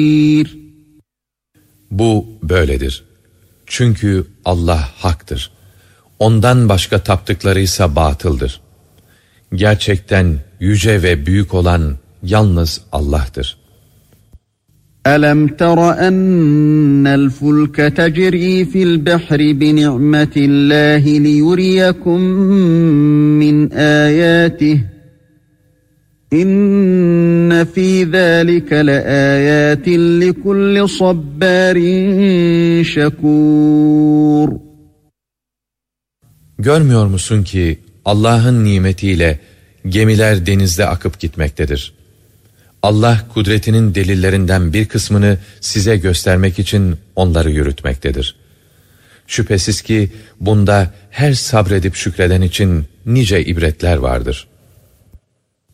Bu böyledir. Çünkü Allah haktır. Ondan başka taptıklarıysa batıldır. Gerçekten yüce ve büyük olan yalnız Allah'tır. أَلَمْ تَرَ أَنَّ الْفُلْكَ تَجْرِي فِي الْبَحْرِ بِنِعْمَةِ اللّٰهِ لِيُرِيَكُمْ مِنْ آيَاتِهِ İnne fî zâlike leâyâtin likulli sabbârin şekûr. Görmüyor musun ki Allah'ın nimetiyle gemiler denizde akıp gitmektedir. Allah kudretinin delillerinden bir kısmını size göstermek için onları yürütmektedir. Şüphesiz ki bunda her sabredip şükreden için nice ibretler vardır.